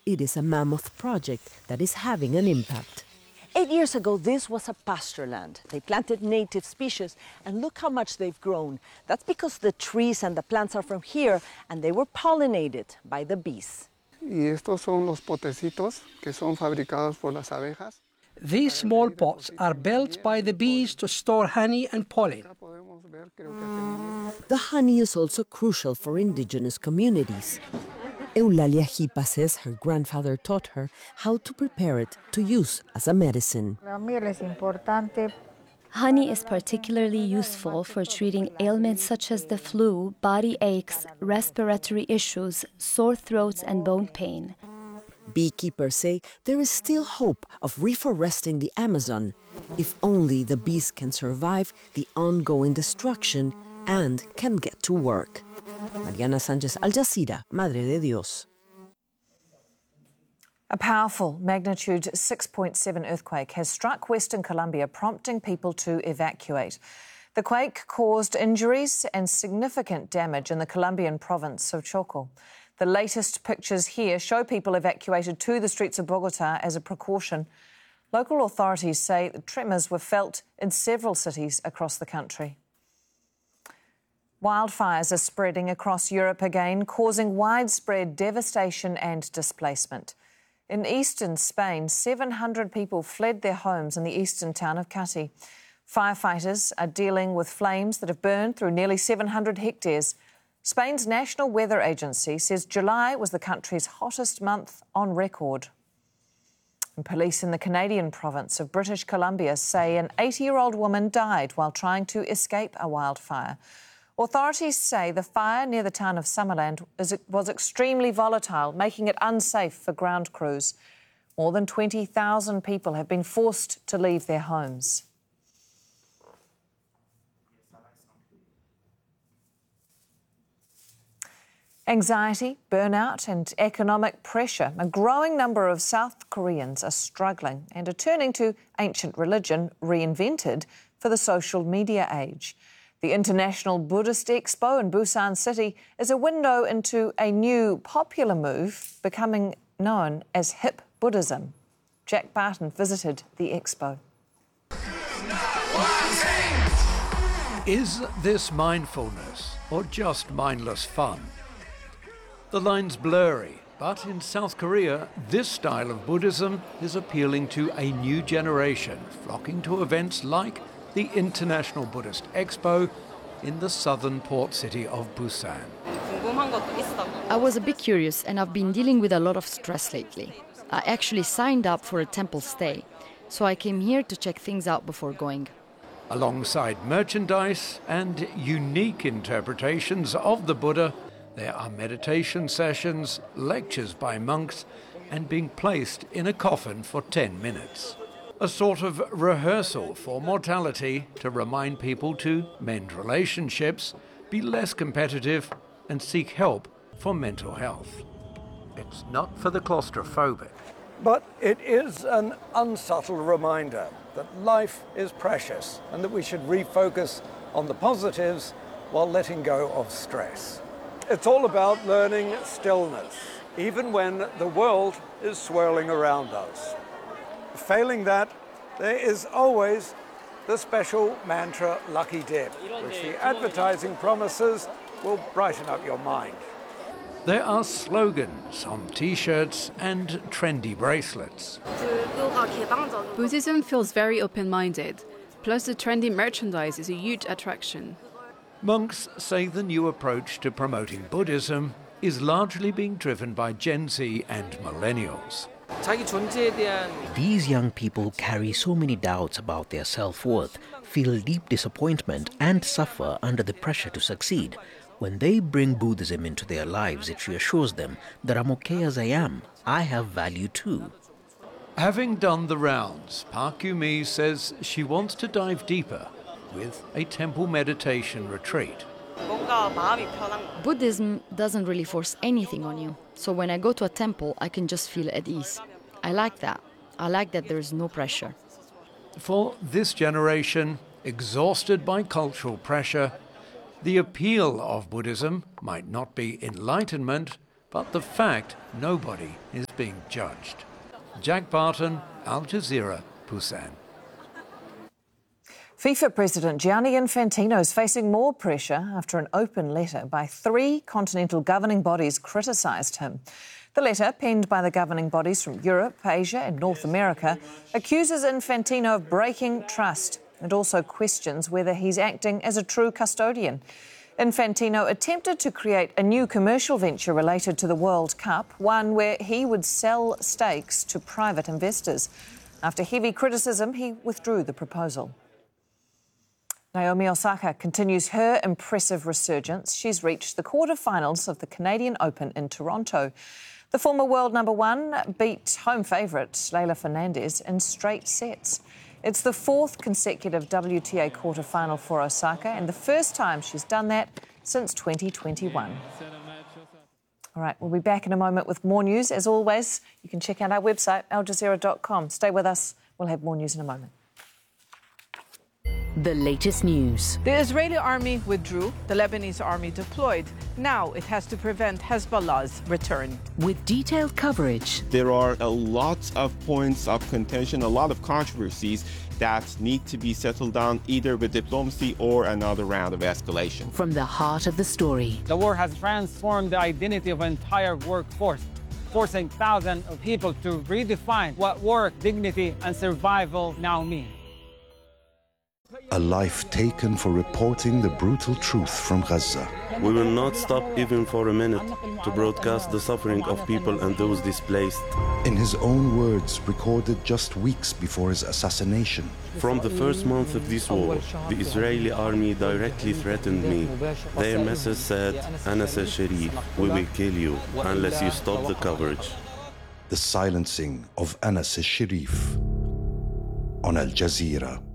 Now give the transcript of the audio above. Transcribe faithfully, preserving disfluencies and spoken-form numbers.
it is a mammoth project that is having an impact. Eight years ago, this was a pasture land. They planted native species, and look how much they've grown. That's because the trees and the plants are from here, and they were pollinated by the bees. Y estos son los potecitos que son fabricados por las abejas. These small pots are built by the bees to store honey and pollen. The honey is also crucial for indigenous communities. Eulalia Jipa says her grandfather taught her how to prepare it to use as a medicine. Honey is particularly useful for treating ailments such as the flu, body aches, respiratory issues, sore throats, and bone pain. Beekeepers say there is still hope of reforesting the Amazon if only the bees can survive the ongoing destruction and can get to work. Mariana Sanchez, Al Jazeera, Madre de Dios. A powerful magnitude six point seven earthquake has struck Western Colombia, prompting people to evacuate. The quake caused injuries and significant damage in the Colombian province of Chocó. The latest pictures here show people evacuated to the streets of Bogotá as a precaution. Local authorities say the tremors were felt in several cities across the country. Wildfires are spreading across Europe again, causing widespread devastation and displacement. In eastern Spain, seven hundred people fled their homes in the eastern town of Cati. Firefighters are dealing with flames that have burned through nearly seven hundred hectares. Spain's National Weather Agency says July was the country's hottest month on record. And police in the Canadian province of British Columbia say an eighty-year-old woman died while trying to escape a wildfire. Authorities say the fire near the town of Summerland is, was extremely volatile, making it unsafe for ground crews. More than twenty thousand people have been forced to leave their homes. Anxiety, burnout and economic pressure. A growing number of South Koreans are struggling and are turning to ancient religion reinvented for the social media age. The International Buddhist Expo in Busan City is a window into a new popular move becoming known as hip Buddhism. Jack Barton visited the expo. Is this mindfulness or just mindless fun? The line's blurry, but in South Korea, this style of Buddhism is appealing to a new generation, flocking to events like the International Buddhist Expo in the southern port city of Busan. I was a bit curious, and I've been dealing with a lot of stress lately. I actually signed up for a temple stay, so I came here to check things out before going. Alongside merchandise and unique interpretations of the Buddha, there are meditation sessions, lectures by monks, and being placed in a coffin for ten minutes. A sort of rehearsal for mortality to remind people to mend relationships, be less competitive, and seek help for mental health. It's not for the claustrophobic. But it is an unsubtle reminder that life is precious and that we should refocus on the positives while letting go of stress. It's all about learning stillness, even when the world is swirling around us. Failing that, there is always the special mantra Lucky Dip, which the advertising promises will brighten up your mind. There are slogans on t-shirts and trendy bracelets. Buddhism feels very open-minded, plus the trendy merchandise is a huge attraction. Monks say the new approach to promoting Buddhism is largely being driven by Gen Z and millennials. These young people carry so many doubts about their self-worth, feel deep disappointment and suffer under the pressure to succeed. When they bring Buddhism into their lives, it reassures them that I'm okay as I am. I have value too. Having done the rounds, Park Yu-mi says she wants to dive deeper with a temple meditation retreat. Buddhism doesn't really force anything on you, so when I go to a temple, I can just feel at ease. I like that. I like that there is no pressure. For this generation, exhausted by cultural pressure, the appeal of Buddhism might not be enlightenment, but the fact nobody is being judged. Jack Barton, Al Jazeera, Busan. FIFA President Gianni Infantino is facing more pressure after an open letter by three continental governing bodies criticised him. The letter, penned by the governing bodies from Europe, Asia and North America, accuses Infantino of breaking trust and also questions whether he's acting as a true custodian. Infantino attempted to create a new commercial venture related to the World Cup, one where he would sell stakes to private investors. After heavy criticism, he withdrew the proposal. Naomi Osaka continues her impressive resurgence. She's reached the quarter-finals of the Canadian Open in Toronto. The former world number one beat home favourite Leylah Fernandez in straight sets. It's the fourth consecutive W T A quarter-final for Osaka and the first time she's done that since twenty twenty-one. All right, we'll be back in a moment with more news. As always, you can check out our website, al jazeera dot com. Stay with us. We'll have more news in a moment. The latest news. The Israeli army withdrew, the Lebanese army deployed. Now it has to prevent Hezbollah's return. With detailed coverage. There are a lot of points of contention, a lot of controversies that need to be settled down either with diplomacy or another round of escalation. From the heart of the story. The war has transformed the identity of an entire workforce, forcing thousands of people to redefine what work, dignity, and survival now mean. A life taken for reporting the brutal truth from Gaza. We will not stop even for a minute to broadcast the suffering of people and those displaced. In his own words, recorded just weeks before his assassination. From the first month of this war, the Israeli army directly threatened me. Their message said, Anas al-Sharif, we will kill you unless you stop the coverage. The silencing of Anas al-Sharif on Al Jazeera.